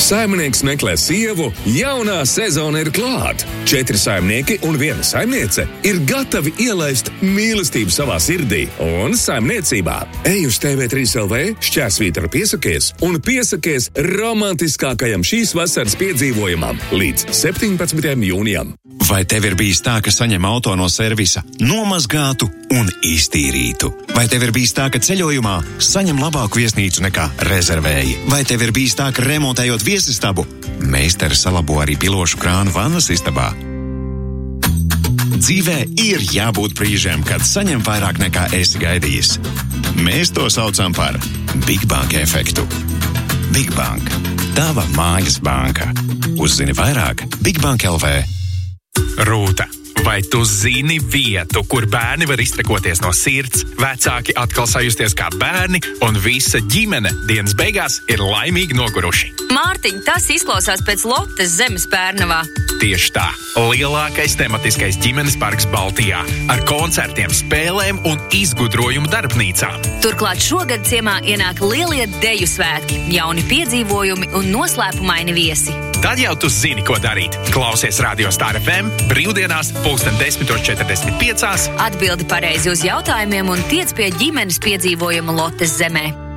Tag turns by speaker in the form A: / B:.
A: Saimnieks meklē sievu, jaunā sezona ir klāt. 4 saimnieki un 1 saimniece ir gatavi ielaist mīlestību savā sirdī un saimniecībā. Ej uz TV3LV, šķērsvītra piesakies un piesakies romantiskākajam šīs vasaras piedzīvojumam līdz 17. jūnijam.
B: Vai tev ir bijis tā, ka saņem auto no servisa nomazgātu un iztīrītu? Vai tev ir bijis tā, ka ceļojumā saņem labāku viesnīcu nekā rezervēji? Vai tev ir bijis tā, ka remontējot viesistabu, meistari salabo arī pilošu krānu vannas istabā? Dzīvē ir jābūt brīžiem, kad saņem vairāk nekā esi gaidījis. Mēs to saucam par Big Bank efektu. Big Bank. Tava mājas banka. Uzzini vairāk Bigbank LV.
C: Rūta, vai tu zini vietu, kur bērni var iztekoties no sirds, vecāki atkal sajusties kā bērni un visa ģimene dienas beigās ir laimīgi noguruši?
D: Mārtiņ, tas izklausās pēc Lotes zemes Pērnavā.
C: Tieši tā. Lielākais tematiskais ģimenes parks Baltijā ar koncertiem, spēlēm un izgudrojumu darbnīcām.
D: Turklāt šogad ciemā ienāk lielie deju svētki, jauni piedzīvojumi un noslēpumaini viesi.
C: Tad jau tu zini, ko darīt. Klausies Radio Star FM brīvdienās 10:45.
D: Atbildi pareizi uz jautājumiem un tiec pie ģimenes piedzīvojuma Lotes zemē.